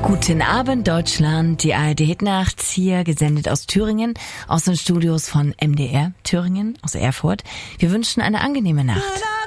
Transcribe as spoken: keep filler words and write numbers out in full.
Guten Abend, Deutschland. Die A R D-Hitnacht hier, gesendet aus Thüringen, aus den Studios von M D R Thüringen, aus Erfurt. Wir wünschen eine angenehme Nacht.